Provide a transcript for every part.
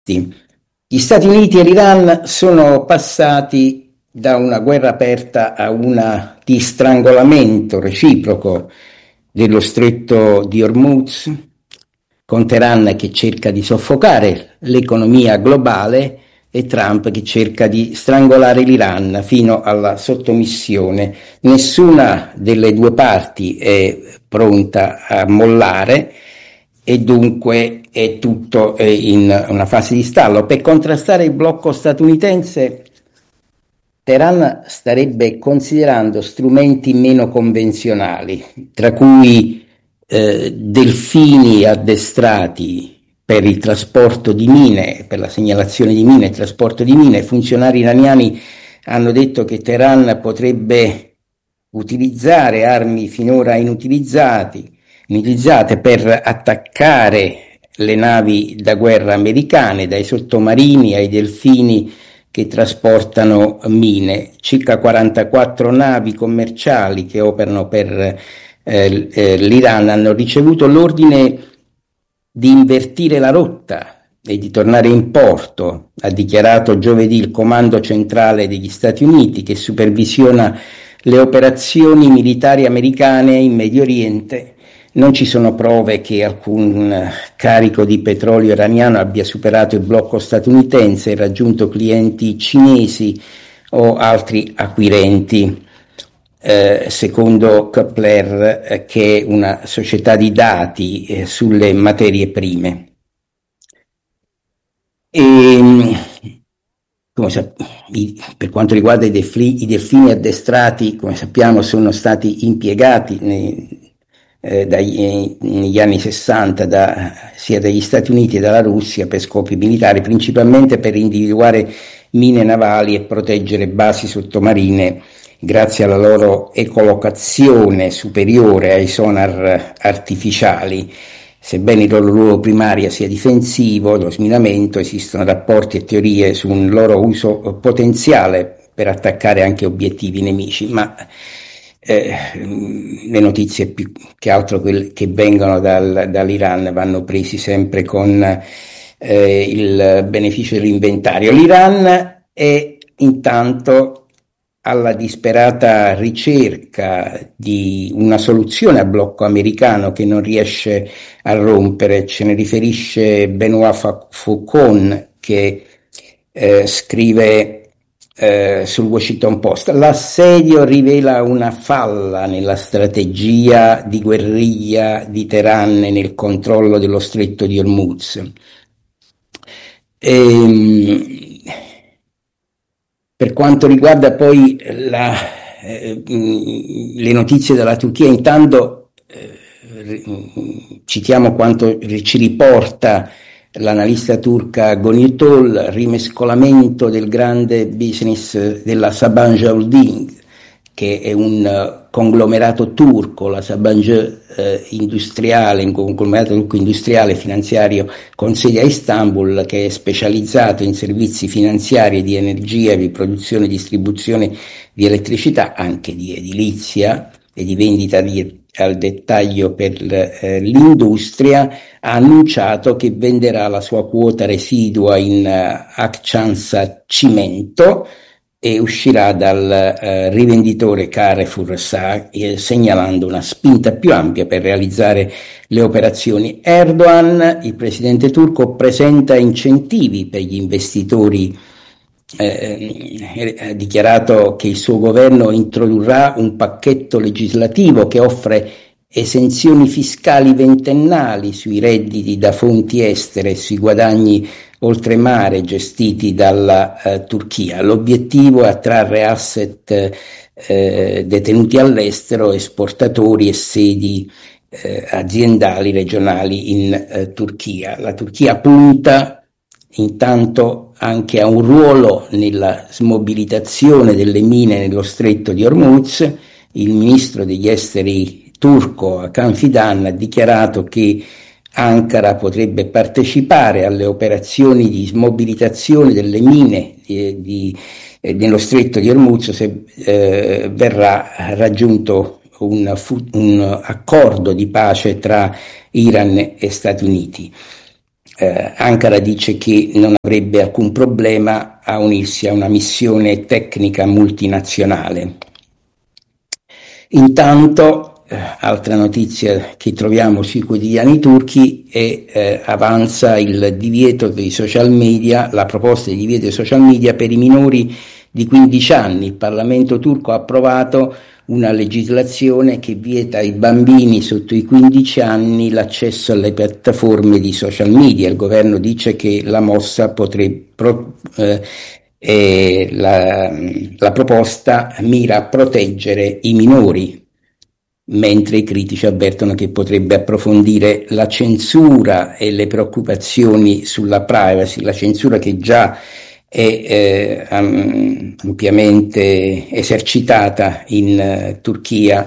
Gli Stati Uniti e l'Iran sono passati da una guerra aperta a una di strangolamento reciproco dello stretto di Hormuz, con Teheran che cerca di soffocare l'economia globale e Trump che cerca di strangolare l'Iran fino alla sottomissione. Nessuna delle due parti è pronta a mollare e dunque è tutto in una fase di stallo. Per contrastare il blocco statunitense, Teheran starebbe considerando strumenti meno convenzionali, tra cui delfini addestrati per il trasporto di mine, per la segnalazione di mine e trasporto di mine. Funzionari iraniani hanno detto che Teheran potrebbe utilizzare armi finora inutilizzate per attaccare le navi da guerra americane, dai sottomarini ai delfini che trasportano mine. Circa 44 navi commerciali che operano per l'Iran hanno ricevuto l'ordine di invertire la rotta e di tornare in porto, ha dichiarato giovedì il Comando Centrale degli Stati Uniti, che supervisiona le operazioni militari americane in Medio Oriente. Non ci sono prove che alcun carico di petrolio iraniano abbia superato il blocco statunitense e raggiunto clienti cinesi o altri acquirenti, secondo Kepler, che è una società di dati sulle materie prime. Per quanto riguarda i delfini addestrati, come sappiamo, sono stati impiegati negli anni 60 sia dagli Stati Uniti che dalla Russia per scopi militari, principalmente per individuare mine navali e proteggere basi sottomarine grazie alla loro ecolocazione superiore ai sonar artificiali. Sebbene il loro ruolo primario sia difensivo, lo sminamento, esistono rapporti e teorie su un loro uso potenziale per attaccare anche obiettivi nemici, ma le notizie più che altro che vengono dall'Iran vanno presi sempre con il beneficio dell'inventario. L'Iran è intanto alla disperata ricerca di una soluzione al blocco americano che non riesce a rompere. Ce ne riferisce Benoît Faucon, che scrive sul Washington Post: l'assedio rivela una falla nella strategia di guerriglia di Teheran nel controllo dello stretto di Hormuz. Per quanto riguarda poi le notizie dalla Turchia, intanto citiamo quanto ci riporta l'analista turca Gönül, rimescolamento del grande business della Sabancı Holding, che è un conglomerato turco, la Sabancı industriale, un conglomerato turco industriale finanziario con sede a Istanbul, che è specializzato in servizi finanziari di energia, di produzione e distribuzione di elettricità, anche di edilizia e di vendita al dettaglio per l'industria. Ha annunciato che venderà la sua quota residua in Akçansa Cimento e uscirà dal rivenditore Carrefour, segnalando una spinta più ampia per realizzare le operazioni. Erdogan, il presidente turco, presenta incentivi per gli investitori. Ha dichiarato che il suo governo introdurrà un pacchetto legislativo che offre esenzioni fiscali ventennali sui redditi da fonti estere e sui guadagni oltremare gestiti dalla Turchia. L'obiettivo è attrarre asset detenuti all'estero, esportatori e sedi aziendali regionali in Turchia. La Turchia punta intanto anche a un ruolo nella smobilitazione delle mine nello stretto di Hormuz. Il ministro degli esteri turco Hakan Fidan ha dichiarato che Ankara potrebbe partecipare alle operazioni di smobilitazione delle mine nello stretto di Hormuz se verrà raggiunto un accordo di pace tra Iran e Stati Uniti. Ankara dice che non avrebbe alcun problema a unirsi a una missione tecnica multinazionale. Intanto, altra notizia che troviamo sui quotidiani turchi è avanza il divieto dei social media, la proposta di divieto dei social media per i minori di 15 anni. Il Parlamento turco ha approvato una legislazione che vieta ai bambini sotto i 15 anni l'accesso alle piattaforme di social media. Il governo dice che la mossa la proposta mira a proteggere i minori, mentre i critici avvertono che potrebbe approfondire la censura e le preoccupazioni sulla privacy, la censura che già è ampiamente esercitata in Turchia,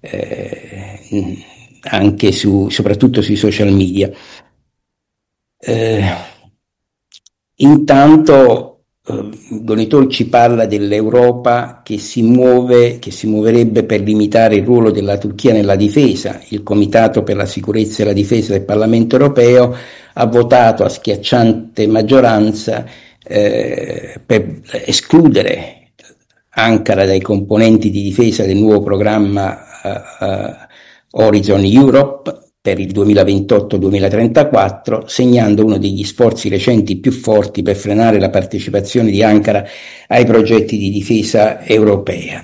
anche soprattutto sui social media. Intanto Gonitor ci parla dell'Europa che si muoverebbe per limitare il ruolo della Turchia nella difesa. Il Comitato per la sicurezza e la difesa del Parlamento europeo ha votato a schiacciante maggioranza per escludere Ankara dai componenti di difesa del nuovo programma Horizon Europe per il 2028-2034, segnando uno degli sforzi recenti più forti per frenare la partecipazione di Ankara ai progetti di difesa europea.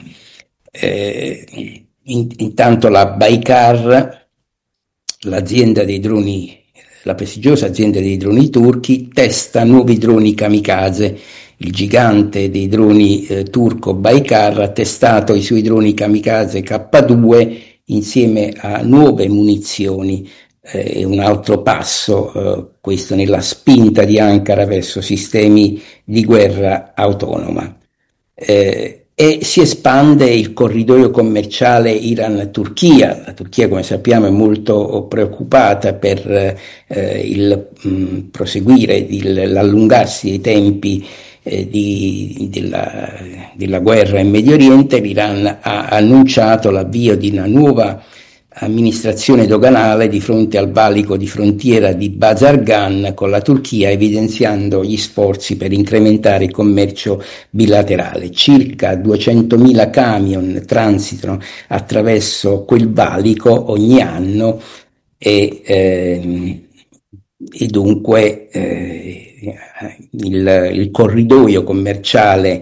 Intanto la Baykar, l'azienda dei droni, la prestigiosa azienda dei droni turchi, testa nuovi droni kamikaze. Il gigante dei droni turco Baykar ha testato i suoi droni kamikaze K2 insieme a nuove munizioni, un altro passo, questo nella spinta di Ankara verso sistemi di guerra autonoma. E si espande il corridoio commerciale Iran-Turchia. La Turchia, come sappiamo, è molto preoccupata per il proseguire, l'allungarsi dei tempi della guerra in Medio Oriente. L'Iran ha annunciato l'avvio di una nuova amministrazione doganale di fronte al valico di frontiera di Bazargan con la Turchia, evidenziando gli sforzi per incrementare il commercio bilaterale. Circa 200.000 camion transitano attraverso quel valico ogni anno e dunque il corridoio commerciale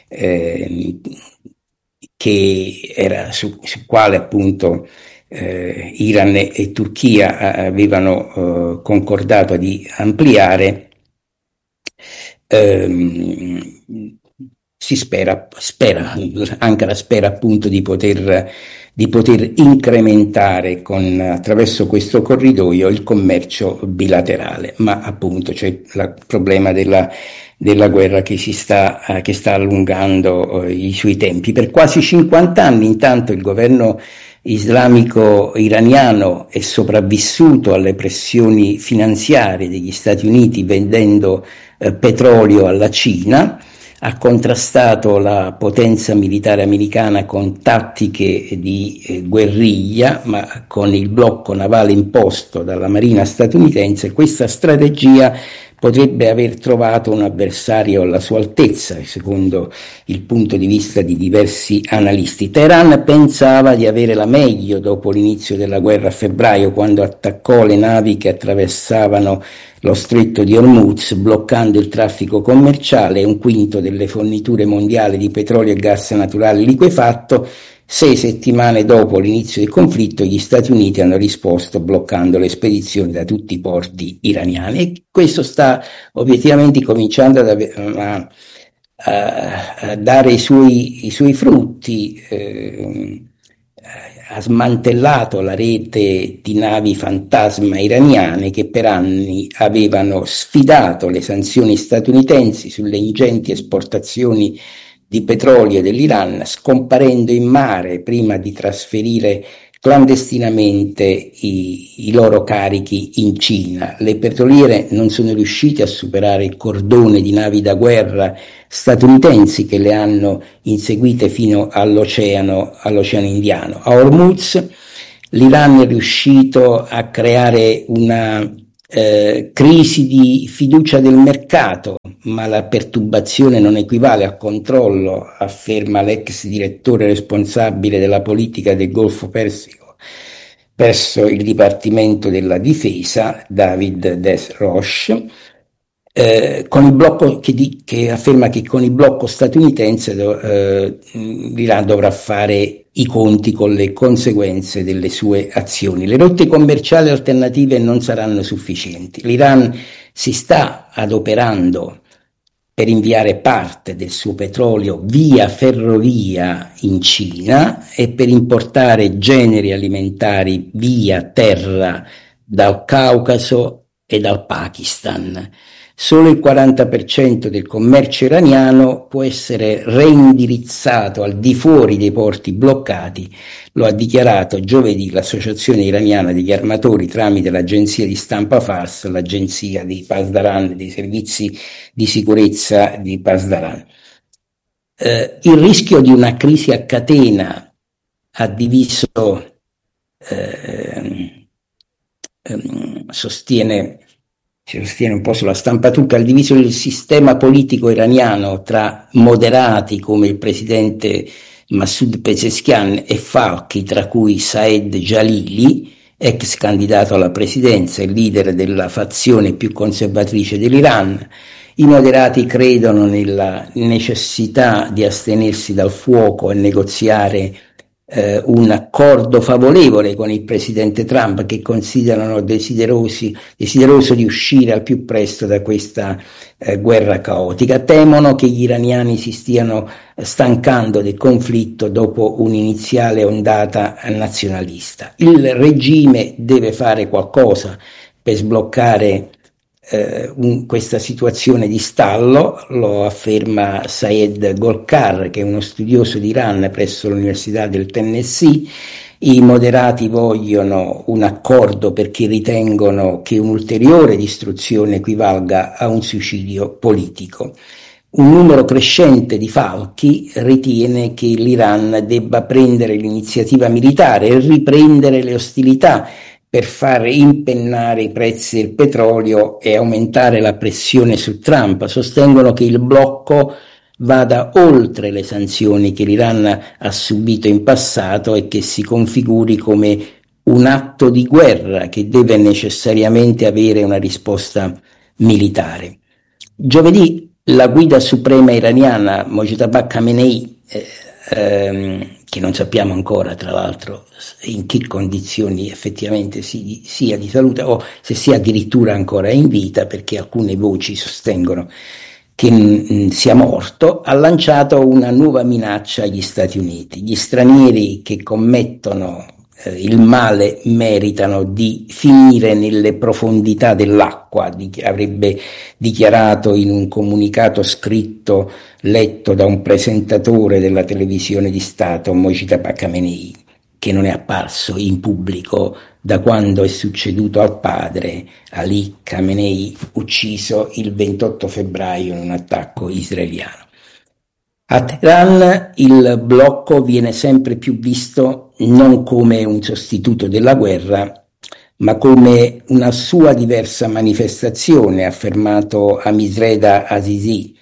che era sul quale appunto Iran e Turchia avevano concordato di ampliare, Ankara spera appunto di poter incrementare attraverso questo corridoio il commercio bilaterale, ma appunto c'è il problema della guerra che sta allungando i suoi tempi. Per quasi 50 anni intanto il governo islamico iraniano è sopravvissuto alle pressioni finanziarie degli Stati Uniti vendendo petrolio alla Cina, ha contrastato la potenza militare americana con tattiche di guerriglia, ma con il blocco navale imposto dalla Marina statunitense questa strategia potrebbe aver trovato un avversario alla sua altezza, secondo il punto di vista di diversi analisti. Teheran pensava di avere la meglio dopo l'inizio della guerra a febbraio, quando attaccò le navi che attraversavano lo stretto di Hormuz, bloccando il traffico commerciale e un quinto delle forniture mondiali di petrolio e gas naturale liquefatto. 6 settimane dopo l'inizio del conflitto, gli Stati Uniti hanno risposto bloccando le spedizioni da tutti i porti iraniani, e questo sta obiettivamente cominciando a dare i suoi frutti. Ha smantellato la rete di navi fantasma iraniane che per anni avevano sfidato le sanzioni statunitensi sulle ingenti esportazioni di petrolio dell'Iran, scomparendo in mare prima di trasferire clandestinamente i loro carichi in Cina. Le petroliere non sono riuscite a superare il cordone di navi da guerra statunitensi che le hanno inseguite fino all'oceano Indiano. A Hormuz l'Iran è riuscito a creare una crisi di fiducia del mercato, ma la perturbazione non equivale al controllo, afferma l'ex direttore responsabile della politica del Golfo Persico presso il Dipartimento della Difesa, David Desroche, con il blocco che afferma che con il blocco statunitense l'Iran dovrà fare i conti con le conseguenze delle sue azioni. Le rotte commerciali alternative non saranno sufficienti. L'Iran si sta adoperando per inviare parte del suo petrolio via ferrovia in Cina e per importare generi alimentari via terra dal Caucaso e dal Pakistan. Solo il 40% del commercio iraniano può essere reindirizzato al di fuori dei porti bloccati, lo ha dichiarato giovedì l'Associazione Iraniana degli Armatori tramite l'agenzia di stampa Fars, l'agenzia di Pasdaran, dei servizi di sicurezza di Pasdaran. Il rischio di una crisi a catena ha diviso, si sostiene un po' sulla stampa turca, ha diviso il sistema politico iraniano tra moderati come il presidente Massoud Pezeshkian e falchi, tra cui Saed Jalili, ex candidato alla presidenza e leader della fazione più conservatrice dell'Iran. I moderati credono nella necessità di astenersi dal fuoco e negoziare un accordo favorevole con il presidente Trump, che considerano desideroso di uscire al più presto da questa guerra caotica. Temono che gli iraniani si stiano stancando del conflitto dopo un'iniziale ondata nazionalista. Il regime deve fare qualcosa per sbloccare questa situazione di stallo, lo afferma Saed Golkar, che è uno studioso di Iran presso l'Università del Tennessee. I moderati vogliono un accordo perché ritengono che un'ulteriore distruzione equivalga a un suicidio politico. Un numero crescente di falchi ritiene che l'Iran debba prendere l'iniziativa militare e riprendere le ostilità per far impennare i prezzi del petrolio e aumentare la pressione su Trump. Sostengono che il blocco vada oltre le sanzioni che l'Iran ha subito in passato e che si configuri come un atto di guerra che deve necessariamente avere una risposta militare. Giovedì la guida suprema iraniana Mojtaba Khamenei, che non sappiamo ancora tra l'altro in che condizioni effettivamente sia di salute o se sia addirittura ancora in vita, perché alcune voci sostengono che sia morto, ha lanciato una nuova minaccia agli Stati Uniti. Gli stranieri che commettono il male meritano di finire nelle profondità dell'acqua, avrebbe dichiarato in un comunicato scritto letto da un presentatore della televisione di Stato, Mojtaba Khamenei, che non è apparso in pubblico da quando è succeduto al padre, Ali Khamenei, ucciso il 28 febbraio in un attacco israeliano. A Teheran il blocco viene sempre più visto non come un sostituto della guerra, ma come una sua diversa manifestazione, ha affermato Amisreda Azizi,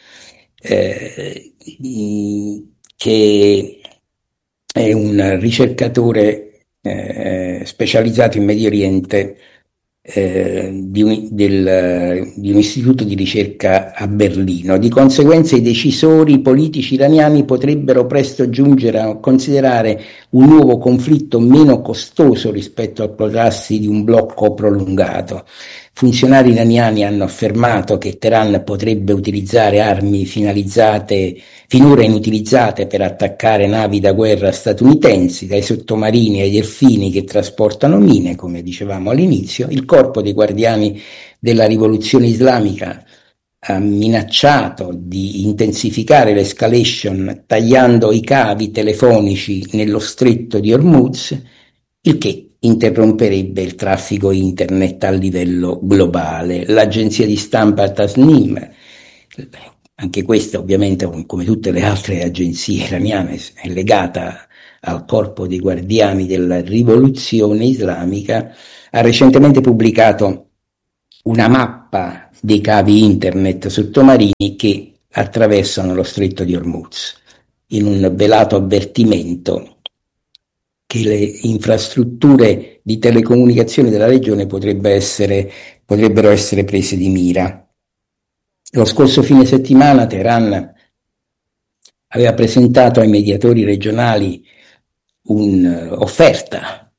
che è un ricercatore specializzato in Medio Oriente di un istituto di ricerca a Berlino. Di conseguenza i decisori politici iraniani potrebbero presto giungere a considerare un nuovo conflitto meno costoso rispetto al protrarsi di un blocco prolungato. Funzionari iraniani hanno affermato che Teheran potrebbe utilizzare armi finora inutilizzate per attaccare navi da guerra statunitensi, dai sottomarini ai delfini che trasportano mine, come dicevamo all'inizio. Il corpo dei guardiani della rivoluzione islamica ha minacciato di intensificare l'escalation tagliando i cavi telefonici nello stretto di Hormuz, il che interromperebbe il traffico internet a livello globale. L'agenzia di stampa Tasnim, anche questa ovviamente come tutte le altre agenzie iraniane è legata al corpo dei guardiani della rivoluzione islamica, ha recentemente pubblicato una mappa dei cavi internet sottomarini che attraversano lo stretto di Hormuz, in un velato avvertimento che le infrastrutture di telecomunicazione della regione potrebbero essere prese di mira. Lo scorso fine settimana Teheran aveva presentato ai mediatori regionali un'offerta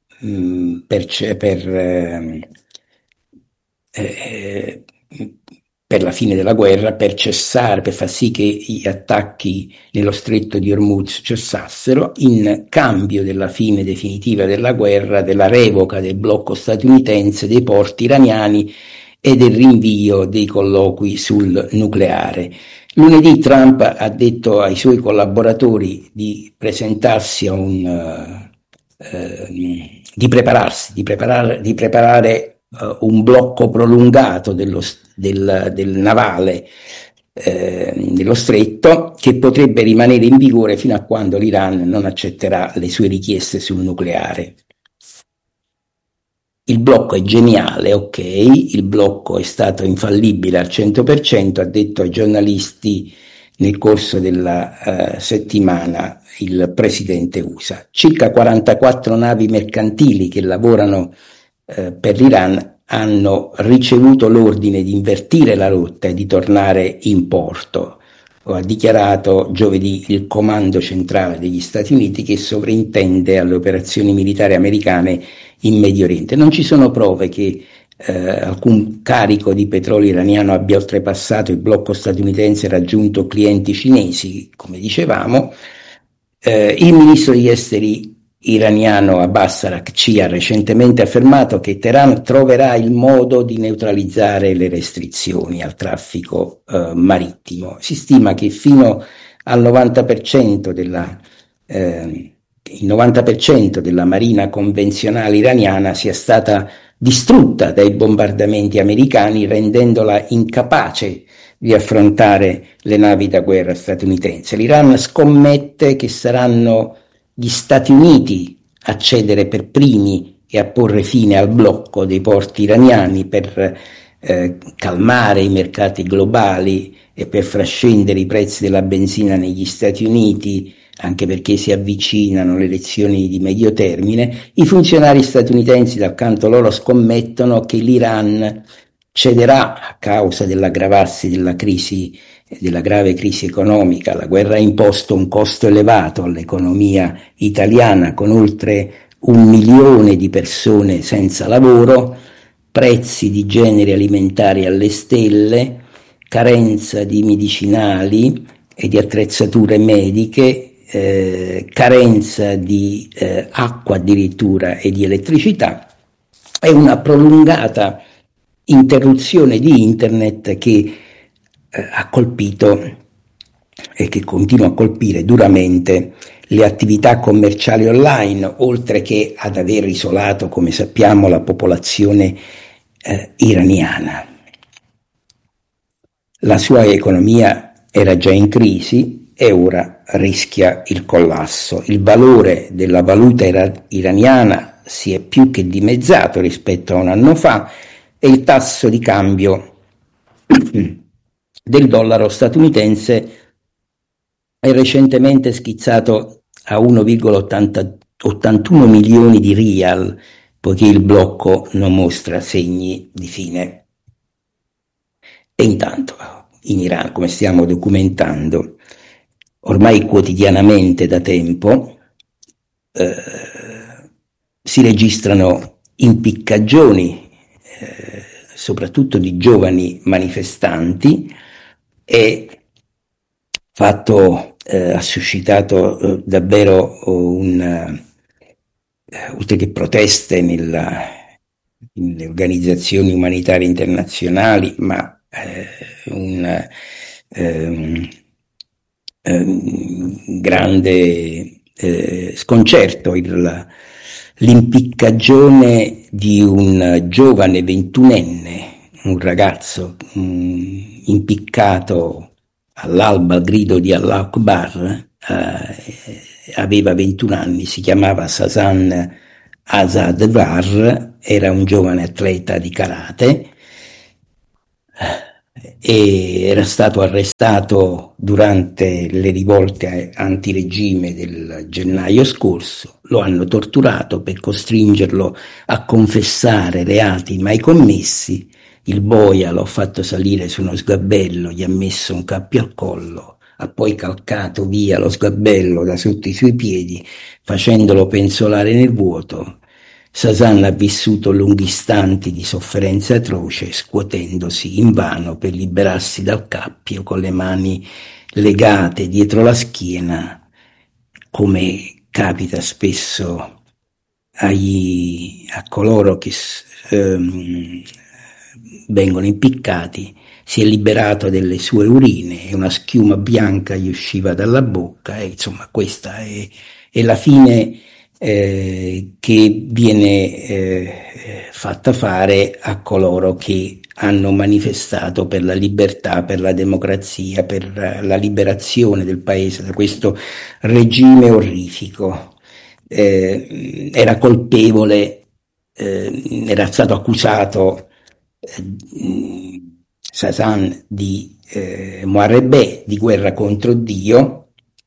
per la fine della guerra, per cessare, per far sì che gli attacchi nello stretto di Hormuz cessassero, in cambio della fine definitiva della guerra, della revoca del blocco statunitense dei porti iraniani e del rinvio dei colloqui sul nucleare. Lunedì Trump ha detto ai suoi collaboratori di presentarsi a di preparare un blocco prolungato del navale dello stretto, che potrebbe rimanere in vigore fino a quando l'Iran non accetterà le sue richieste sul nucleare. Il blocco è geniale, ok, il blocco è stato infallibile al 100%, ha detto ai giornalisti nel corso della settimana il presidente USA. Circa 44 navi mercantili che lavorano per l'Iran hanno ricevuto l'ordine di invertire la rotta e di tornare in porto. Lo ha dichiarato giovedì il Comando Centrale degli Stati Uniti, che sovrintende alle operazioni militari americane in Medio Oriente. Non ci sono prove che alcun carico di petrolio iraniano abbia oltrepassato il blocco statunitense e raggiunto clienti cinesi, come dicevamo. Il ministro degli esteri iraniano Abbas Araghchi ha recentemente affermato che Teheran troverà il modo di neutralizzare le restrizioni al traffico marittimo. Si stima che fino al 90% il 90% della marina convenzionale iraniana sia stata distrutta dai bombardamenti americani, rendendola incapace di affrontare le navi da guerra statunitensi. L'Iran scommette che saranno gli Stati Uniti a cedere per primi e a porre fine al blocco dei porti iraniani per calmare i mercati globali e per far scendere i prezzi della benzina negli Stati Uniti, anche perché si avvicinano le elezioni di medio termine. I funzionari statunitensi dal canto loro scommettono che l'Iran cederà a causa dell'aggravarsi della grave crisi economica. La guerra ha imposto un costo elevato all'economia italiana, con oltre 1 milione di persone senza lavoro, prezzi di generi alimentari alle stelle, carenza di medicinali e di attrezzature mediche, carenza di acqua addirittura e di elettricità, e una prolungata interruzione di internet che ha colpito e che continua a colpire duramente le attività commerciali online, oltre che ad aver isolato, come sappiamo, la popolazione iraniana. La sua economia era già in crisi e ora rischia il collasso. Il valore della valuta iraniana si è più che dimezzato rispetto a un anno fa e il tasso di cambio del dollaro statunitense è recentemente schizzato a 1,81 milioni di rial, poiché il blocco non mostra segni di fine. E intanto in Iran, come stiamo documentando ormai quotidianamente da tempo, si registrano impiccagioni, soprattutto di giovani manifestanti, e ha suscitato davvero oltre che proteste nelle organizzazioni umanitarie internazionali, ma un grande sconcerto l'impiccagione di un giovane 21enne, un ragazzo impiccato all'alba al grido di Allah Akbar, aveva 21 anni, si chiamava Sasan Azadvar, era un giovane atleta di karate e era stato arrestato durante le rivolte antiregime del gennaio scorso. Lo hanno torturato per costringerlo a confessare reati mai commessi. Il boia l'ha fatto salire su uno sgabello, gli ha messo un cappio al collo, ha poi calcato via lo sgabello da sotto i suoi piedi, facendolo penzolare nel vuoto. Sasan ha vissuto lunghi istanti di sofferenza atroce, scuotendosi invano per liberarsi dal cappio con le mani legate dietro la schiena, come capita spesso a coloro che vengono impiccati. Si è liberato delle sue urine e una schiuma bianca gli usciva dalla bocca, e insomma questa è la fine che viene fatta fare a coloro che hanno manifestato per la libertà, per la democrazia, per la liberazione del paese da questo regime orrifico. Era colpevole, era stato accusato Sasan di Muharebe, di guerra contro Dio.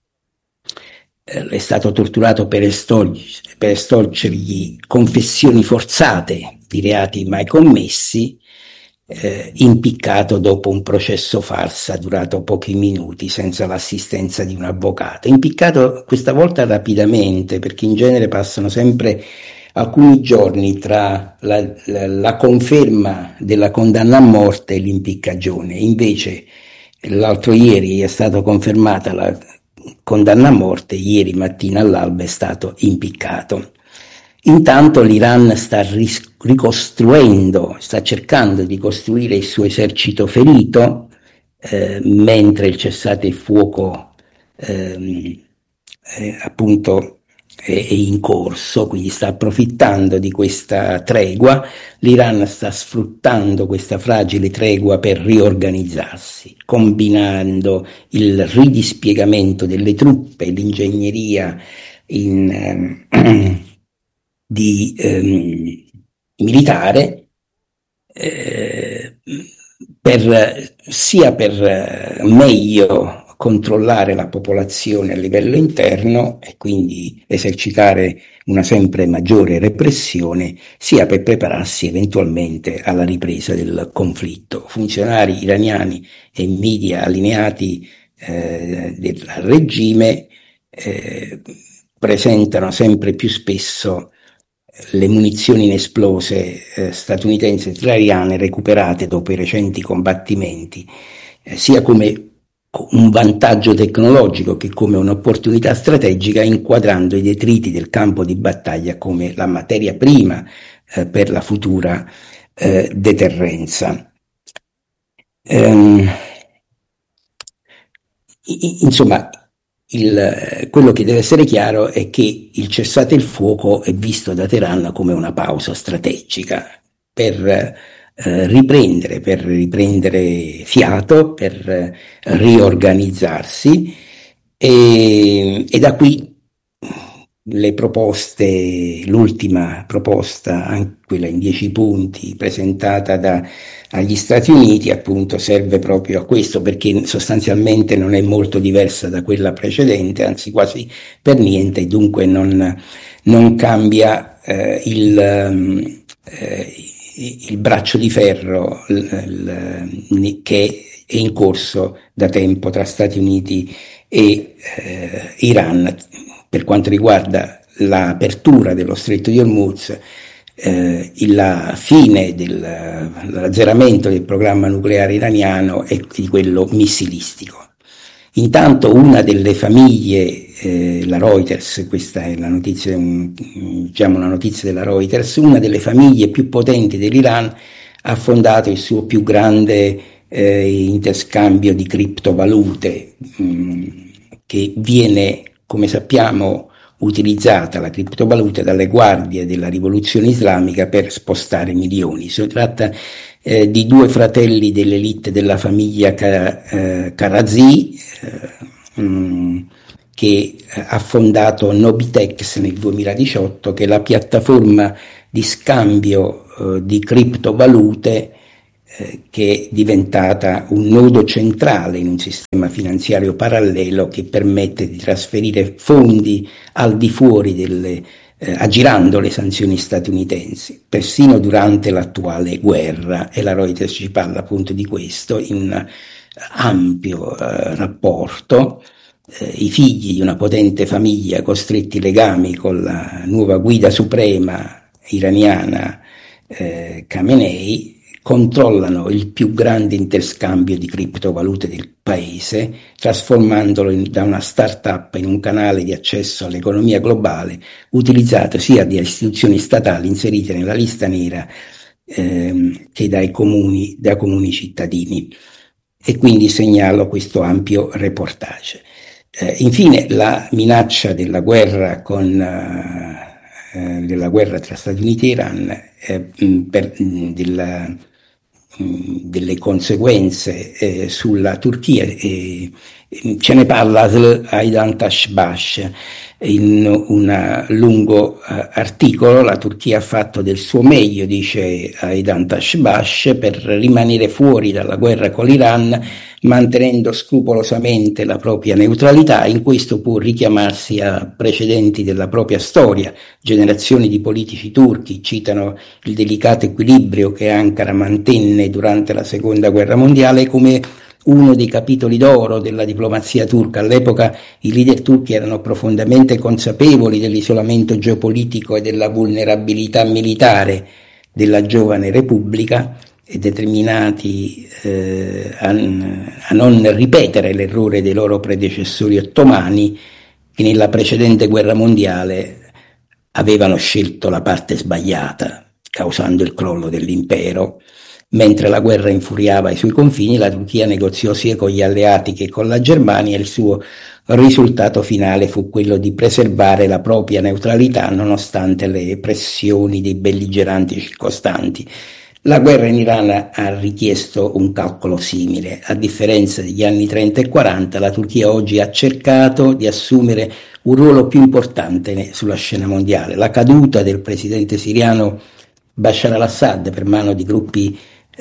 È stato torturato per estorcergli confessioni forzate di reati mai commessi, impiccato dopo un processo farsa durato pochi minuti senza l'assistenza di un avvocato. Impiccato questa volta rapidamente, perché in genere passano sempre alcuni giorni tra la conferma della condanna a morte e l'impiccagione. Invece l'altro ieri è stata confermata la condanna a morte, ieri mattina all'alba è stato impiccato. Intanto l'Iran sta ricostruendo, sta cercando di costruire il suo esercito ferito, mentre il cessate il fuoco appunto è in corso, quindi sta approfittando di questa tregua. L'Iran sta sfruttando questa fragile tregua per riorganizzarsi, combinando il ridispiegamento delle truppe, l'ingegneria militare, sia per meglio controllare la popolazione a livello interno e quindi esercitare una sempre maggiore repressione, sia per prepararsi eventualmente alla ripresa del conflitto. Funzionari iraniani e media allineati del regime presentano sempre più spesso le munizioni inesplose statunitensi e israeliane recuperate dopo i recenti combattimenti, sia come un vantaggio tecnologico che come un'opportunità strategica, inquadrando i detriti del campo di battaglia come la materia prima per la futura deterrenza. Insomma, quello che deve essere chiaro è che il cessate il fuoco è visto da Teheran come una pausa strategica per riprendere fiato, per riorganizzarsi, e da qui le proposte, l'ultima proposta, anche quella in 10 punti presentata agli Stati Uniti, appunto serve proprio a questo, perché sostanzialmente non è molto diversa da quella precedente, anzi quasi per niente, dunque non cambia il braccio di ferro che è in corso da tempo tra Stati Uniti e Iran. Per quanto riguarda l'apertura dello Stretto di Hormuz, la fine dell'azzeramento del programma nucleare iraniano e di quello missilistico. Intanto una delle famiglie, la Reuters, questa è la notizia, diciamo una notizia della Reuters, una delle famiglie più potenti dell'Iran ha fondato il suo più grande interscambio di criptovalute, che viene, come sappiamo, utilizzata la criptovaluta dalle guardie della rivoluzione islamica per spostare milioni. Si tratta di due fratelli dell'elite della famiglia Karazi, che ha fondato Nobitex nel 2018, che è la piattaforma di scambio di criptovalute che è diventata un nodo centrale in un sistema finanziario parallelo che permette di trasferire fondi al di fuori aggirando le sanzioni statunitensi, persino durante l'attuale guerra, e la Reuters ci parla appunto di questo in un ampio rapporto. I figli di una potente famiglia, costretti ai legami con la nuova guida suprema iraniana Khamenei, controllano il più grande interscambio di criptovalute del paese, trasformandolo da una start-up in un canale di accesso all'economia globale, utilizzato sia da istituzioni statali inserite nella lista nera che da comuni cittadini. E quindi segnalo questo ampio reportage. Infine, la minaccia della guerra della guerra tra Stati Uniti e Iran delle conseguenze sulla Turchia. Ce ne parla Aidan Tashbash in un lungo articolo. La Turchia ha fatto del suo meglio, dice Aidan Tashbash, per rimanere fuori dalla guerra con l'Iran, mantenendo scrupolosamente la propria neutralità. In questo può richiamarsi a precedenti della propria storia. Generazioni di politici turchi citano il delicato equilibrio che Ankara mantenne durante la Seconda Guerra Mondiale come uno dei capitoli d'oro della diplomazia turca. All'epoca i leader turchi erano profondamente consapevoli dell'isolamento geopolitico e della vulnerabilità militare della giovane Repubblica e determinati a non ripetere l'errore dei loro predecessori ottomani, che nella precedente guerra mondiale avevano scelto la parte sbagliata, causando il crollo dell'impero. Mentre la guerra infuriava i suoi confini, la Turchia negoziò sia con gli alleati che con la Germania, e il suo risultato finale fu quello di preservare la propria neutralità nonostante le pressioni dei belligeranti circostanti. La guerra in Iran ha richiesto un calcolo simile. A differenza degli anni 30 e 40, la Turchia oggi ha cercato di assumere un ruolo più importante sulla scena mondiale. La caduta del presidente siriano Bashar al-Assad per mano di gruppi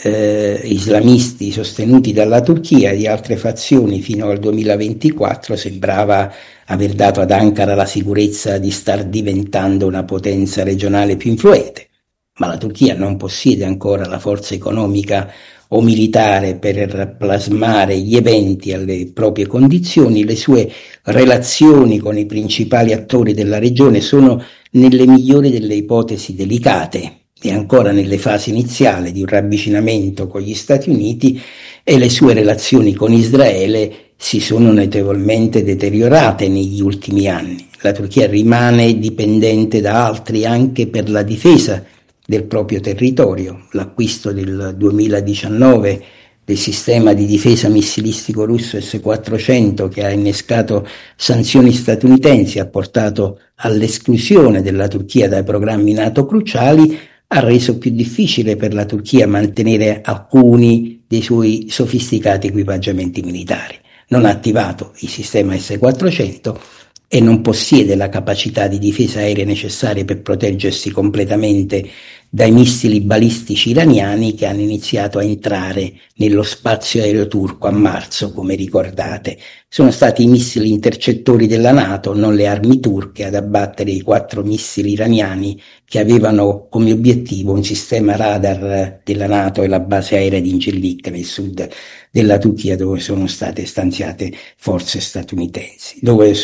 islamisti sostenuti dalla Turchia e di altre fazioni fino al 2024 sembrava aver dato ad Ankara la sicurezza di star diventando una potenza regionale più influente. Ma la Turchia non possiede ancora la forza economica o militare per plasmare gli eventi alle proprie condizioni. Le sue relazioni con i principali attori della regione sono, nelle migliori delle ipotesi, delicate e ancora nelle fasi iniziali di un ravvicinamento con gli Stati Uniti, e le sue relazioni con Israele si sono notevolmente deteriorate negli ultimi anni. La Turchia rimane dipendente da altri anche per la difesa del proprio territorio. L'acquisto del 2019 del sistema di difesa missilistico russo S-400, che ha innescato sanzioni statunitensi, ha portato all'esclusione della Turchia dai programmi NATO cruciali, ha reso più difficile per la Turchia mantenere alcuni dei suoi sofisticati equipaggiamenti militari. Non ha attivato il sistema S-400 e non possiede la capacità di difesa aerea necessaria per proteggersi completamente dai missili balistici iraniani che hanno iniziato a entrare nello spazio aereo turco a marzo, come ricordate. Sono stati i missili intercettori della NATO, non le armi turche, ad abbattere i 4 missili iraniani che avevano come obiettivo un sistema radar della NATO e la base aerea di Incirlik nel sud della Turchia, dove sono stanziate forze statunitensi.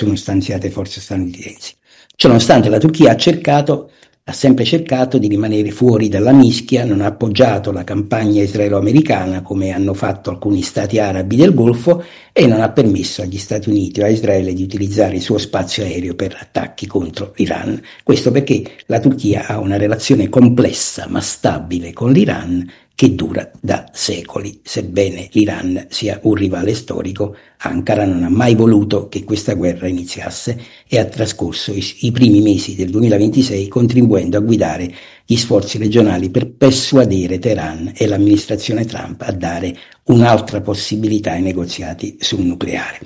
Ciononostante, la Turchia ha sempre cercato di rimanere fuori dalla mischia, non ha appoggiato la campagna israelo-americana come hanno fatto alcuni stati arabi del Golfo, e non ha permesso agli Stati Uniti o a Israele di utilizzare il suo spazio aereo per attacchi contro l'Iran. Questo perché la Turchia ha una relazione complessa ma stabile con l'Iran che dura da secoli. Sebbene l'Iran sia un rivale storico, Ankara non ha mai voluto che questa guerra iniziasse e ha trascorso i primi mesi del 2026 contribuendo a guidare gli sforzi regionali per persuadere Teheran e l'amministrazione Trump a dare un'altra possibilità ai negoziati sul nucleare.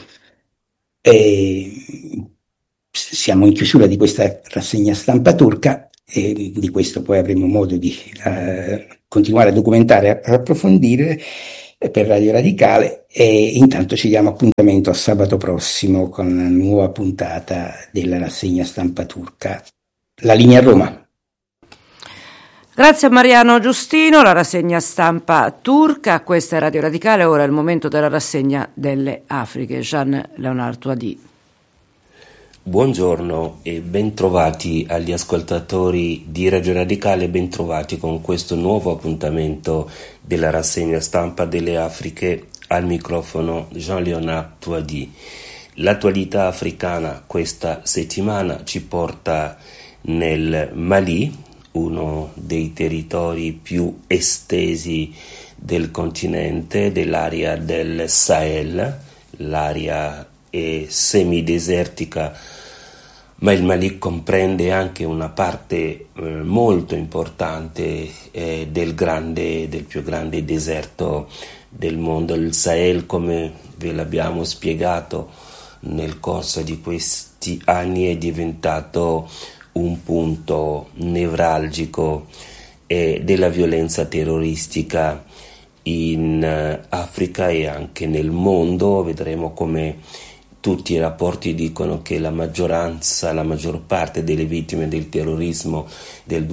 Siamo in chiusura di questa rassegna stampa turca, e di questo poi avremo modo di continuare a documentare e approfondire per Radio Radicale, e intanto ci diamo appuntamento a sabato prossimo con una nuova puntata della rassegna stampa turca. La linea a Roma. Grazie a Mariano Giustino, la rassegna stampa turca. Questa è Radio Radicale, ora è il momento della rassegna delle Afriche. Jean Leonardo Adi. Buongiorno e bentrovati agli ascoltatori di Radio Radicale, bentrovati con questo nuovo appuntamento della rassegna stampa delle Afriche. Al microfono Jean Leonardo Adi. L'attualità africana questa settimana ci porta nel Mali, uno dei territori più estesi del continente, dell'area del Sahel. L'area è semidesertica, ma il Mali comprende anche una parte molto importante del più grande deserto del mondo. Il Sahel, come ve l'abbiamo spiegato nel corso di questi anni, è diventato un punto nevralgico della violenza terroristica in Africa e anche nel mondo. Vedremo come tutti i rapporti dicono che la maggior parte delle vittime del terrorismo del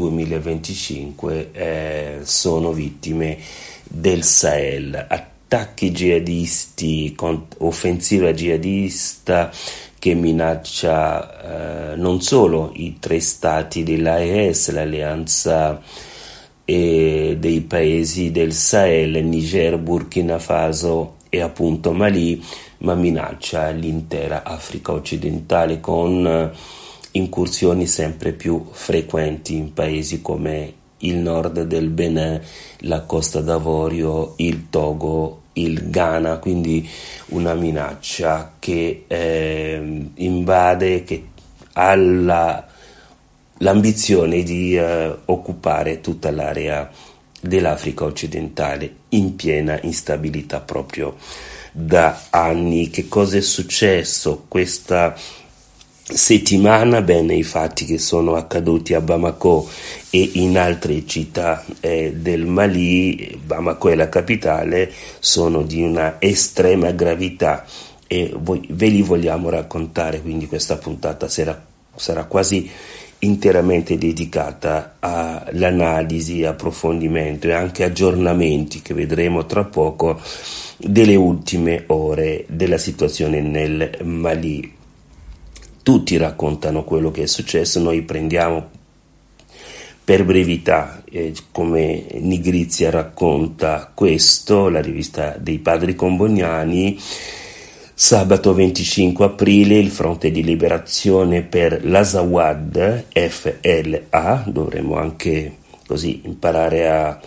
2025 sono vittime del Sahel. Attacchi jihadisti, offensiva jihadista che minaccia non solo i 3 stati dell'AES, l'alleanza dei paesi del Sahel, Niger, Burkina Faso e appunto Mali, ma minaccia l'intera Africa occidentale con incursioni sempre più frequenti in paesi come il nord del Benin, la Costa d'Avorio, il Togo, il Ghana, quindi una minaccia che invade, che ha l'ambizione di occupare tutta l'area dell'Africa occidentale in piena instabilità proprio da anni. Che cosa è successo questa settimana? Bene, i fatti che sono accaduti a Bamako e in altre città del Mali, Bamako è la capitale, sono di una estrema gravità e ve li vogliamo raccontare, quindi questa puntata sarà quasi interamente dedicata all'analisi, approfondimento e anche aggiornamenti che vedremo tra poco delle ultime ore della situazione nel Mali. Tutti raccontano quello che è successo, noi prendiamo per brevità come Nigrizia racconta questo, la rivista dei Padri Comboniani. Sabato 25 aprile il Fronte di Liberazione per l'Azawad, FLA, dovremmo anche così imparare a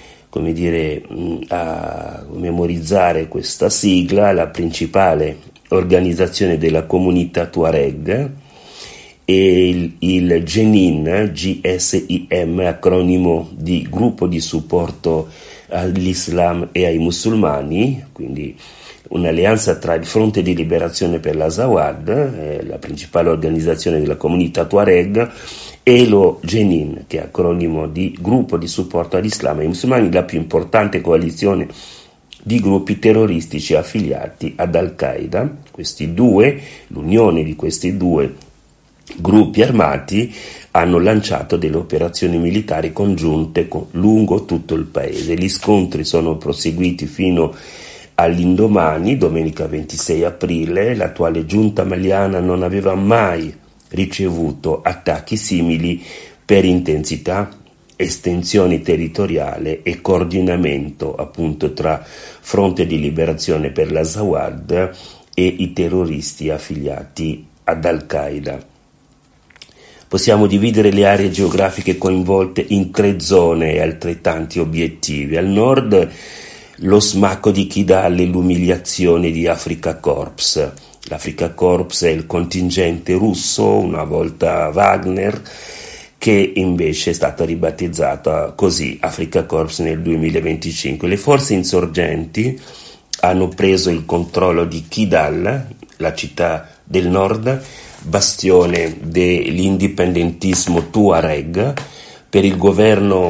memorizzare questa sigla, la principale organizzazione della comunità Tuareg, e il GENIM, GSIM, acronimo di Gruppo di Supporto all'Islam e ai Musulmani, quindi un'alleanza tra il Fronte di Liberazione per l'Azawad, la principale organizzazione della comunità Tuareg, e lo GENIM, che è acronimo di Gruppo di Supporto all'Islam e ai Musulmani, la più importante coalizione di gruppi terroristici affiliati ad Al-Qaeda. L'unione di questi due gruppi armati hanno lanciato delle operazioni militari congiunte lungo tutto il paese. Gli scontri sono proseguiti fino all'indomani, domenica 26 aprile. L'attuale giunta maliana non aveva mai ricevuto attacchi simili per intensità, estensione territoriale e coordinamento appunto tra Fronte di Liberazione per l'Azawad e i terroristi affiliati ad Al-Qaeda. Possiamo dividere le aree geografiche coinvolte in 3 zone e altrettanti obiettivi. Al nord lo smacco di Kidal e l'umiliazione di Afrika Korps. L'Africa Corps è il contingente russo, una volta Wagner, che invece è stata ribattezzata così, Africa Corps, nel 2025. Le forze insorgenti hanno preso il controllo di Kidal, la città del nord, bastione dell'indipendentismo Tuareg. Per il governo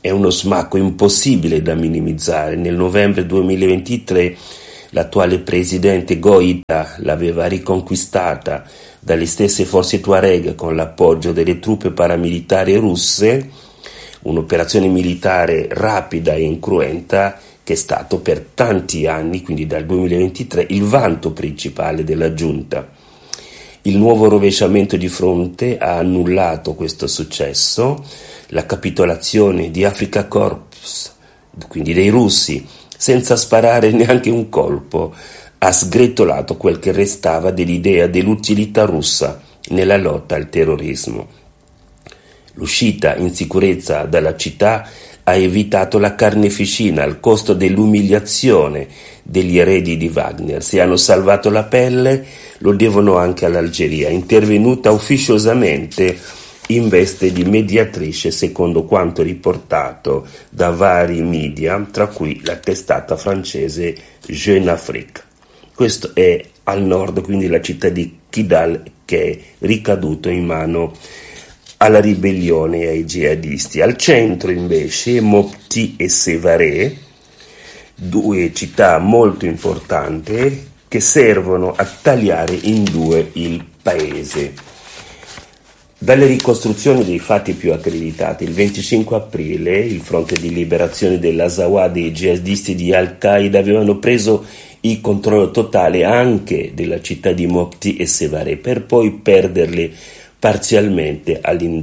è uno smacco impossibile da minimizzare. Nel novembre 2023 l'attuale presidente Goïta l'aveva riconquistata dalle stesse forze Tuareg con l'appoggio delle truppe paramilitari russe, un'operazione militare rapida e incruenta che è stato per tanti anni, quindi dal 2023, il vanto principale della giunta. Il nuovo rovesciamento di fronte ha annullato questo successo. La capitolazione di Afrika Korps, quindi dei russi, senza sparare neanche un colpo, ha sgretolato quel che restava dell'idea dell'utilità russa nella lotta al terrorismo. L'uscita in sicurezza dalla città ha evitato la carneficina al costo dell'umiliazione degli eredi di Wagner. Se hanno salvato la pelle lo devono anche all'Algeria, intervenuta ufficiosamente in veste di mediatrice, secondo quanto riportato da vari media, tra cui la testata francese Jeune Afrique. Questo è al nord, quindi la città di Kidal, che è ricaduto in mano alla ribellione e ai jihadisti. Al centro invece Mopti e Sévaré, due città molto importanti che servono a tagliare in due il paese. Dalle ricostruzioni dei fatti più accreditati, il 25 aprile il fronte di liberazione dell'Azawad e i jihadisti di Al-Qaeda avevano preso il controllo totale anche della città di Mopti e Sévaré, per poi perderle parzialmente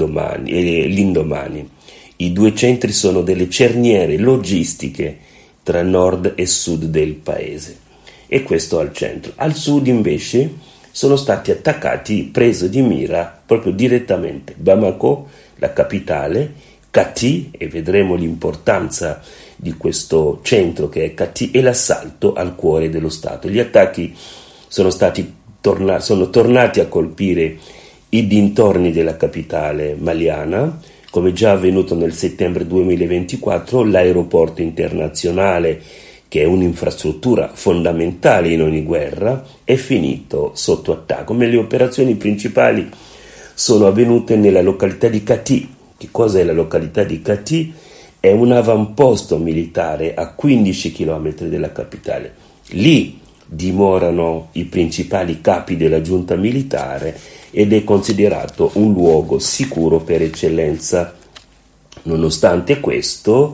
l'indomani. I due centri sono delle cerniere logistiche tra nord e sud del paese, e questo al centro. Al sud invece sono stati attaccati, preso di mira proprio direttamente Bamako, la capitale, Kati, e vedremo l'importanza di questo centro che è Kati, e l'assalto al cuore dello Stato. Gli attacchi sono tornati a colpire i dintorni della capitale maliana, come già avvenuto nel settembre 2024. L'aeroporto internazionale, che è un'infrastruttura fondamentale in ogni guerra, è finito sotto attacco. Ma le operazioni principali sono avvenute nella località di Kati. Che cosa è la località di Kati? È un avamposto militare a 15 km dalla capitale. Lì dimorano i principali capi della giunta militare ed è considerato un luogo sicuro per eccellenza. Nonostante questo,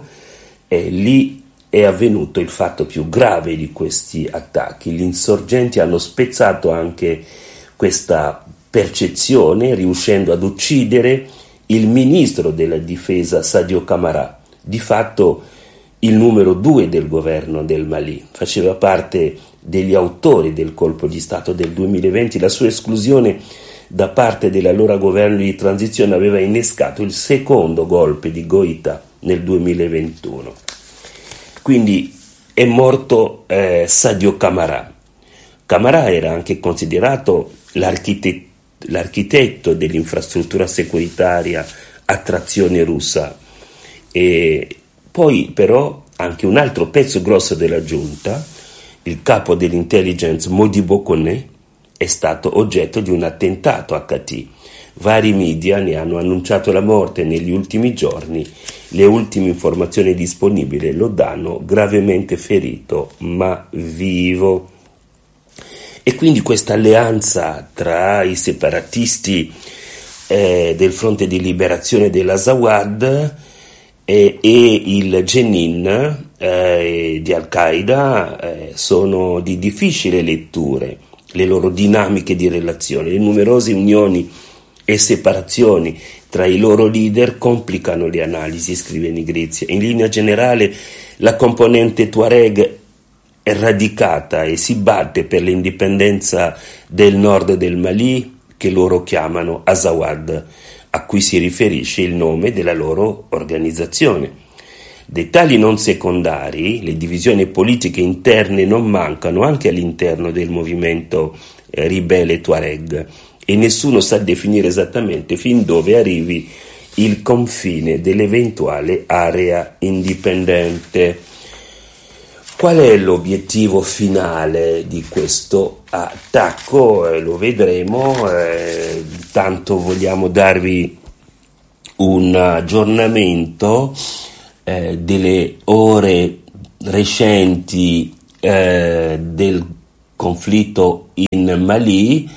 lì è avvenuto il fatto più grave di questi attacchi. Gli insorgenti hanno spezzato anche questa percezione, riuscendo ad uccidere il ministro della difesa Sadio Camara, di fatto il numero 2 del governo del Mali. Faceva parte degli autori del colpo di Stato del 2020. La sua esclusione da parte dell'allora governo di transizione aveva innescato il secondo golpe di Goïta nel 2021. Quindi è morto Sadio Camara. Camara era anche considerato l'architetto dell'infrastruttura securitaria a trazione russa, e poi però anche un altro pezzo grosso della giunta, il capo dell'intelligence Modibo Koné, è stato oggetto di un attentato a Kati. Vari media ne hanno annunciato la morte negli ultimi giorni. Le ultime informazioni disponibili lo danno gravemente ferito, ma vivo. E quindi questa alleanza tra i separatisti del fronte di liberazione dell'Azawad e il Jenin di Al-Qaeda sono di difficile letture. Le loro dinamiche di relazione, le numerose unioni e separazioni tra i loro leader complicano le analisi, scrive Nigrizia. In linea generale, la componente Tuareg è radicata e si batte per l'indipendenza del nord del Mali, che loro chiamano Azawad, a cui si riferisce il nome della loro organizzazione. Dettagli non secondari, le divisioni politiche interne non mancano anche all'interno del movimento ribelle Tuareg, e nessuno sa definire esattamente fin dove arrivi il confine dell'eventuale area indipendente. Qual è l'obiettivo finale di questo attacco? Lo vedremo, tanto vogliamo darvi un aggiornamento. delle ore recenti del conflitto in Mali,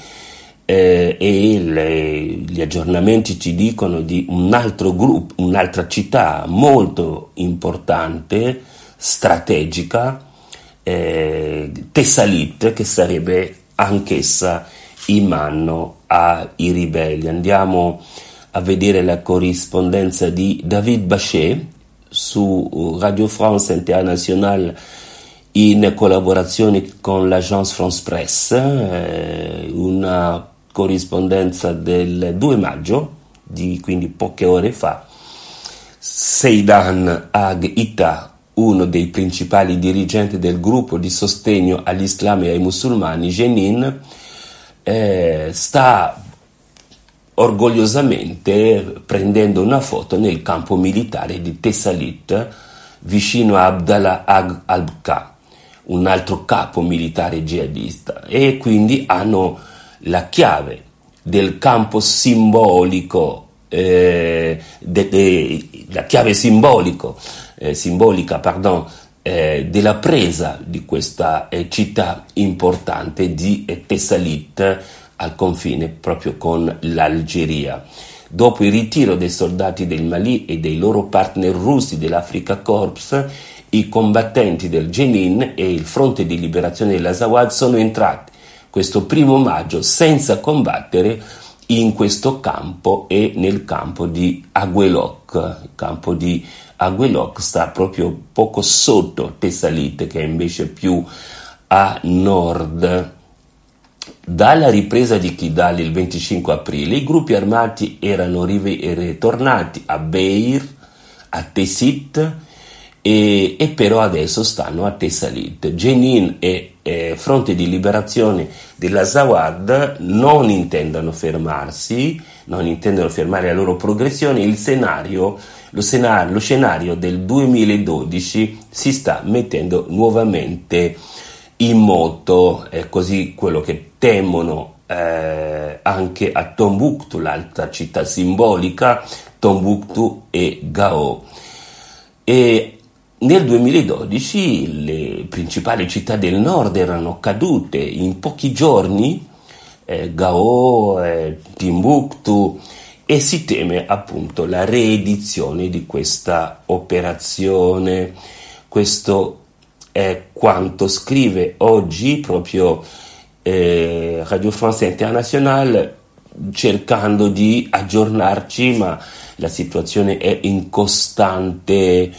e gli aggiornamenti ci dicono di un altro gruppo, un'altra città molto importante, strategica, Tessalit, che sarebbe anch'essa in mano ai ribelli. Andiamo a vedere la corrispondenza di David Bachet su Radio France Internationale in collaborazione con l'Agence France Presse, una corrispondenza del 2 maggio, quindi poche ore fa. Seydan Ag Ita, uno dei principali dirigenti del gruppo di sostegno all'Islam e ai musulmani, Jenin, sta orgogliosamente prendendo una foto nel campo militare di Tessalit, vicino a Abdallah Ag al-Bqa, un altro capo militare jihadista, e quindi hanno la chiave del campo simbolico, la chiave simbolica, della presa di questa città importante di Tessalit, al confine proprio con l'Algeria. Dopo il ritiro dei soldati del Mali e dei loro partner russi dell'Africa Corps, i combattenti del Jenin e il fronte di liberazione dell'Azawad sono entrati questo 1 maggio senza combattere in questo campo e nel campo di Aguelok. Il campo di Aguelok sta proprio poco sotto Tessalit, che è invece più a nord. Dalla ripresa di Kidal il 25 aprile, i gruppi armati erano ritornati a Beir, a Tessit, e però adesso stanno a Tessalit. Jenin e Fronte di Liberazione dell'Azawad non intendono fermarsi, non intendono fermare la loro progressione. Lo scenario del 2012 si sta mettendo nuovamente in moto, è così quello che temono anche a Tombouctou, l'altra città simbolica, Tombouctou e Gao. E nel 2012 le principali città del nord erano cadute in pochi giorni, Gao, Timbuktu, e si teme appunto la reedizione di questa operazione. Questo è quanto scrive oggi proprio Radio France Internationale, cercando di aggiornarci, ma la situazione è in costante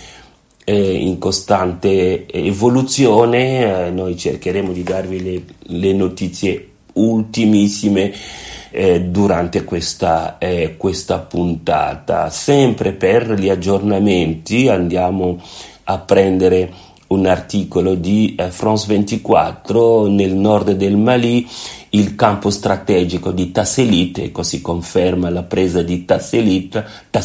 evoluzione. Noi cercheremo di darvi le notizie ultimissime durante questa puntata. Sempre per gli aggiornamenti andiamo a prendere un articolo di France 24. Nel nord del Mali, il campo strategico di Tessalit, e così conferma la presa di Tessalit,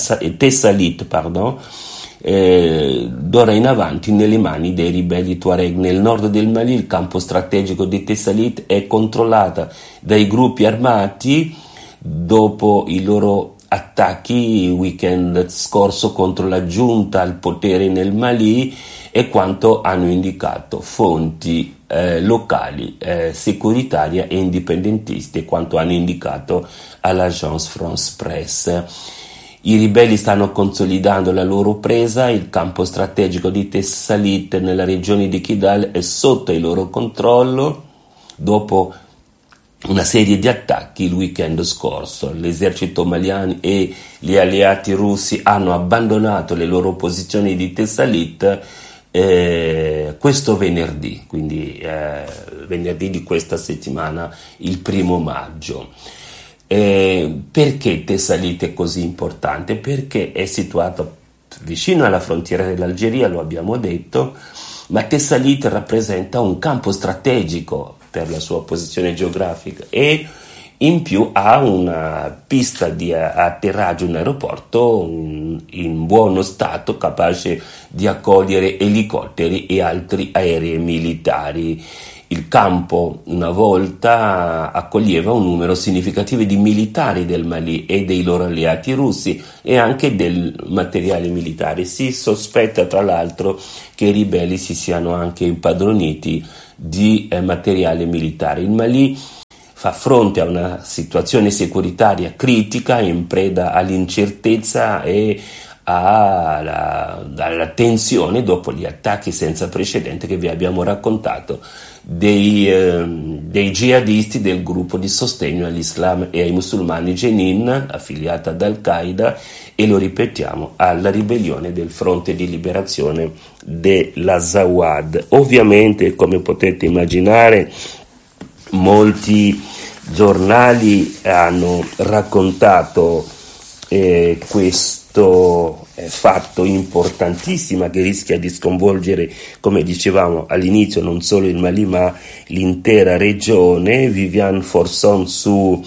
d'ora in avanti nelle mani dei ribelli Tuareg. Nel nord del Mali il campo strategico di Tessalit è controllata dai gruppi armati dopo i loro attacchi il weekend scorso contro la giunta al potere nel Mali, e quanto hanno indicato fonti locali, securitarie e indipendentisti, e quanto hanno indicato all'Agence France Presse. I ribelli stanno consolidando la loro presa, il campo strategico di Tessalit nella regione di Kidal è sotto il loro controllo dopo una serie di attacchi il weekend scorso. L'esercito maliano e gli alleati russi hanno abbandonato le loro posizioni di Tessalit questo venerdì, quindi venerdì di questa settimana, il 1 maggio. Perché Tessalit è così importante? Perché è situato vicino alla frontiera dell'Algeria, lo abbiamo detto, ma Tessalit rappresenta un campo strategico per la sua posizione geografica, e in più ha una pista di atterraggio, un aeroporto in buono stato, capace di accogliere elicotteri e altri aerei militari. Il campo una volta accoglieva un numero significativo di militari del Mali e dei loro alleati russi e anche del materiale militare. Si sospetta tra l'altro che i ribelli si siano anche impadroniti di materiale militare. Il Mali fa fronte a una situazione securitaria critica, in preda all'incertezza e alla tensione dopo gli attacchi senza precedente che vi abbiamo raccontato dei jihadisti del gruppo di sostegno all'Islam e ai musulmani Jenin, affiliata ad Al-Qaeda, e lo ripetiamo, alla ribellione del Fronte di Liberazione dell'Azawad. Ovviamente, come potete immaginare, molti giornali hanno raccontato questo fatto importantissimo che rischia di sconvolgere, come dicevamo all'inizio, non solo il Mali ma l'intera regione. Viviane Forson su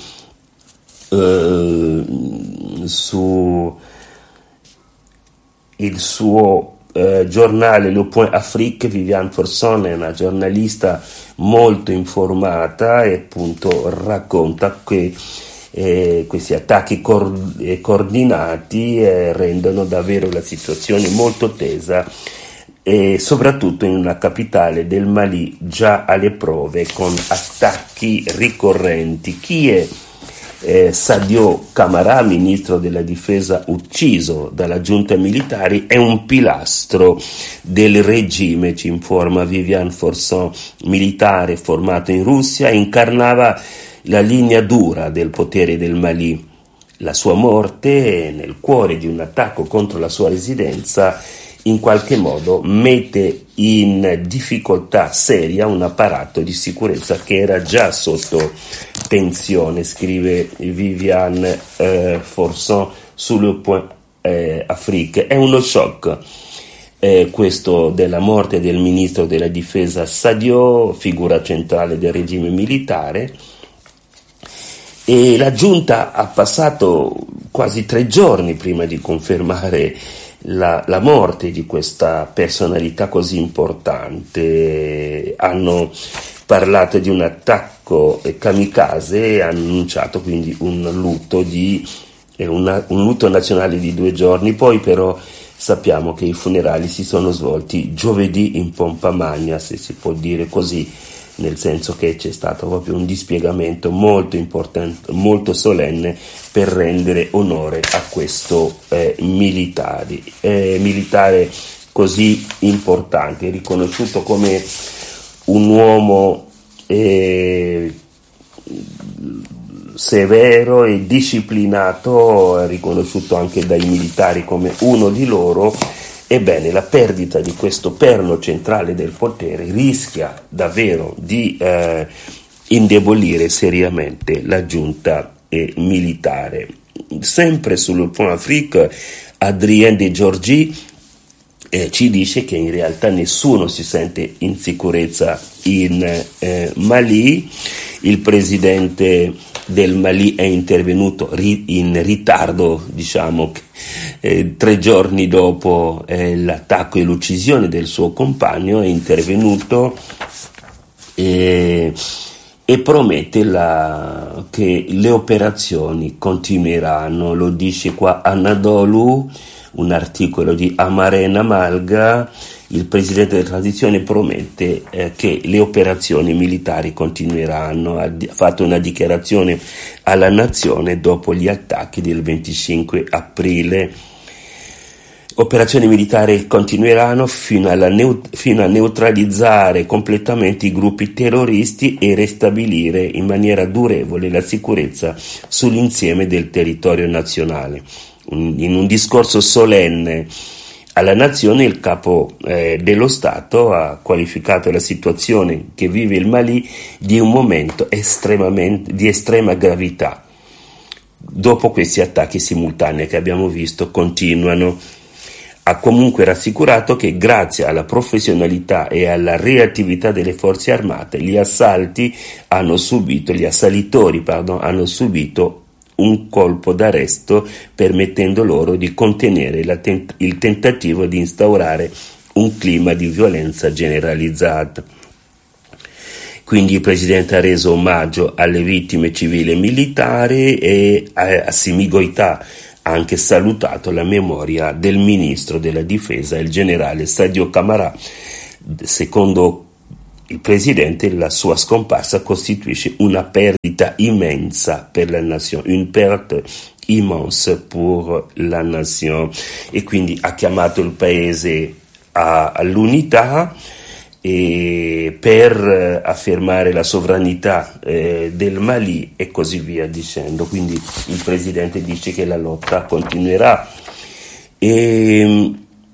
il suo giornale Le Point Afrique, Viviane Forson è una giornalista molto informata e appunto racconta che questi attacchi coordinati rendono davvero la situazione molto tesa, e soprattutto in una capitale del Mali già alle prove con attacchi ricorrenti. Chi è Sadio Camara, ministro della difesa ucciso dalla giunta militare, è un pilastro del regime, ci informa Viviane Forson, militare formato in Russia, incarnava la linea dura del potere del Mali. La sua morte nel cuore di un attacco contro la sua residenza in qualche modo mette in difficoltà seria un apparato di sicurezza che era già sotto tensione, scrive Viviane Forson sul Point Afrique. È uno shock questo della morte del ministro della difesa Sadio, figura centrale del regime militare, e la giunta ha passato quasi 3 giorni prima di confermare la morte di questa personalità così importante. Hanno parlato di un attacco kamikaze e hanno annunciato quindi un lutto nazionale di 2 giorni. Poi però sappiamo che i funerali si sono svolti giovedì in pompa magna, se si può dire così, nel senso che c'è stato proprio un dispiegamento molto importante, molto solenne, per rendere onore a questo militare così importante, riconosciuto come un uomo severo e disciplinato, riconosciuto anche dai militari come uno di loro. Ebbene, la perdita di questo perno centrale del potere rischia davvero di indebolire seriamente la giunta militare. Sempre sul Point Afrique, Adrien de Giorgi ci dice che in realtà nessuno si sente in sicurezza in Mali. Il presidente del Mali è intervenuto in ritardo, diciamo, 3 giorni dopo l'attacco e l'uccisione del suo compagno. È intervenuto e promette che le operazioni continueranno. Lo dice qua Anadolu, un articolo di Amarena Malga. Il presidente della transizione promette che le operazioni militari continueranno. Ha fatto una dichiarazione alla nazione dopo gli attacchi del 25 aprile. Operazioni militari continueranno fino a neutralizzare completamente i gruppi terroristi e ristabilire in maniera durevole la sicurezza sull'insieme del territorio nazionale. In un discorso solenne alla nazione, il capo dello Stato ha qualificato la situazione che vive il Mali di un momento di estrema gravità. Dopo questi attacchi simultanei che abbiamo visto continuano. Ha comunque rassicurato che grazie alla professionalità e alla reattività delle forze armate gli assalitori hanno subito un colpo d'arresto, permettendo loro di contenere il tentativo di instaurare un clima di violenza generalizzata. Quindi il presidente ha reso omaggio alle vittime civili e militari e a Simigoità ha anche salutato la memoria del ministro della difesa, il generale Sadio Camara. Secondo il presidente, la sua scomparsa costituisce una perdita immensa per la nazione, une perte immense pour la nation, e quindi ha chiamato il paese all'unità e per affermare la sovranità del Mali e così via dicendo. Quindi il presidente dice che la lotta continuerà. E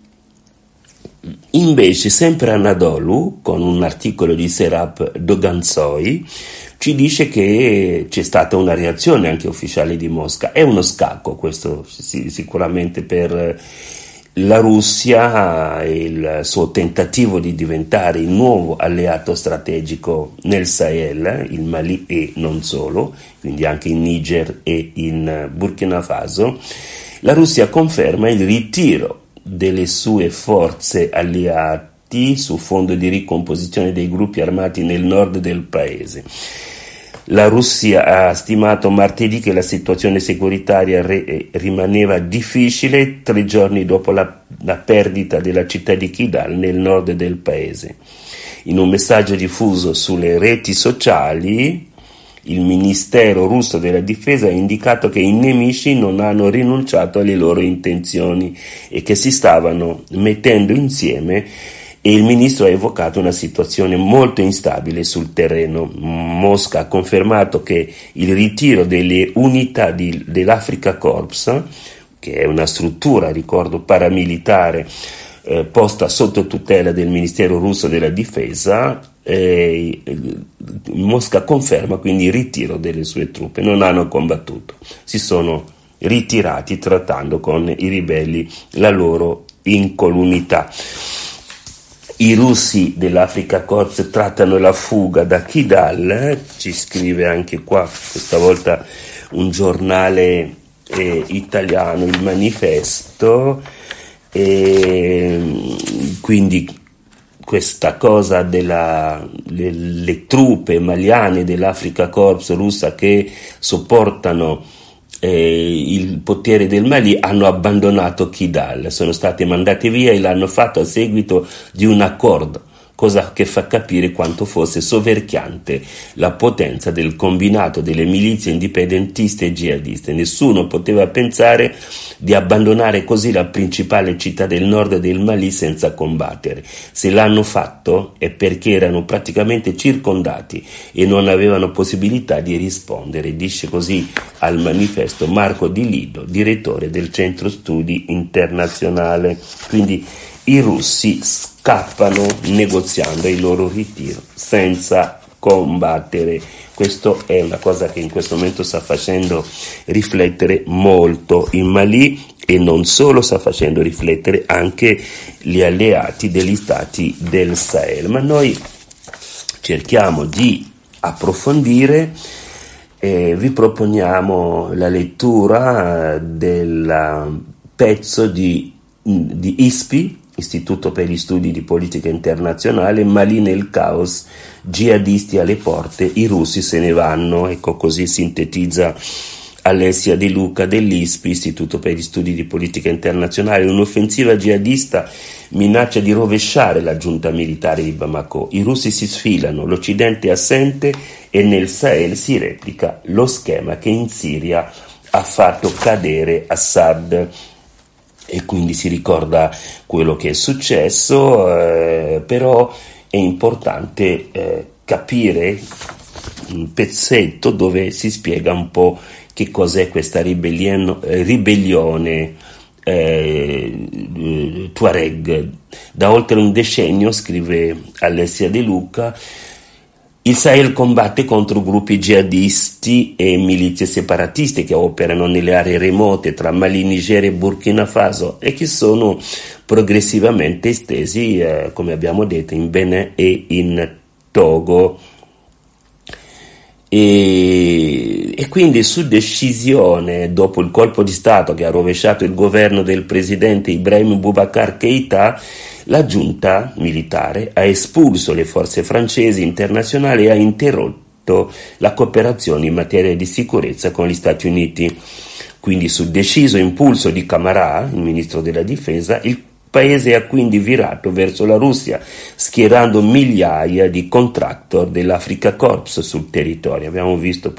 invece sempre Anadolu, con un articolo di Serap Doganzoy, ci dice che c'è stata una reazione anche ufficiale di Mosca. È uno scacco questo sicuramente per la Russia, il suo tentativo di diventare il nuovo alleato strategico nel Sahel, il Mali e non solo, quindi anche in Niger e in Burkina Faso. La Russia conferma il ritiro delle sue forze alleati su fondo di ricomposizione dei gruppi armati nel nord del paese. La Russia ha stimato martedì che la situazione securitaria rimaneva difficile 3 giorni dopo la perdita della città di Kidal nel nord del paese. In un messaggio diffuso sulle reti sociali, il Ministero russo della difesa ha indicato che i nemici non hanno rinunciato alle loro intenzioni e che si stavano mettendo insieme, e il ministro ha evocato una situazione molto instabile sul terreno. Mosca ha confermato che il ritiro delle unità dell'Africa Corps, che è una struttura, ricordo, paramilitare posta sotto tutela del Ministero russo della difesa, Mosca conferma quindi il ritiro delle sue truppe. Non hanno combattuto, si sono ritirati trattando con i ribelli la loro incolumità. I russi dell'Africa Corps trattano la fuga da Kidal, ci scrive anche qua, questa volta un giornale italiano, il Manifesto, e quindi questa cosa delle truppe maliane dell'Africa Corps russa che sopportano il potere del Mali hanno abbandonato Kidal, sono stati mandati via e l'hanno fatto a seguito di un accordo, cosa che fa capire quanto fosse soverchiante la potenza del combinato delle milizie indipendentiste e jihadiste. Nessuno poteva pensare di abbandonare così la principale città del nord del Mali senza combattere. Se l'hanno fatto è perché erano praticamente circondati e non avevano possibilità di rispondere, dice così al Manifesto Marco Di Lido, direttore del Centro Studi Internazionale. Quindi i russi scappano negoziando il loro ritiro senza combattere. Questo è una cosa che in questo momento sta facendo riflettere molto il Mali, e non solo, sta facendo riflettere anche gli alleati degli stati del Sahel. Ma noi cerchiamo di approfondire. Vi proponiamo la lettura del pezzo di ISPI, Istituto per gli Studi di Politica Internazionale, Mali nel caos, jihadisti alle porte, i russi se ne vanno. Ecco, così sintetizza Alessia De Luca dell'ISPI, Istituto per gli Studi di Politica Internazionale. Un'offensiva jihadista minaccia di rovesciare la giunta militare di Bamako. I russi si sfilano, l'Occidente è assente e nel Sahel si replica lo schema che in Siria ha fatto cadere Assad. E quindi si ricorda quello che è successo, però è importante capire un pezzetto dove si spiega un po' che cos'è questa ribellione Tuareg. Da oltre un decennio, scrive Alessia De Luca, il Sahel combatte contro gruppi jihadisti e milizie separatiste che operano nelle aree remote tra Mali, Niger e Burkina Faso e che sono progressivamente estesi, come abbiamo detto, in Benin e in Togo. E quindi su decisione, dopo il colpo di Stato che ha rovesciato il governo del presidente Ibrahim Boubacar Keïta, La giunta militare ha espulso le forze francesi internazionali e ha interrotto la cooperazione in materia di sicurezza con gli Stati Uniti. Quindi, su deciso impulso di Camara, il ministro della difesa, il paese ha quindi virato verso la Russia, schierando migliaia di contractor dell'Africa Corps sul territorio. Abbiamo visto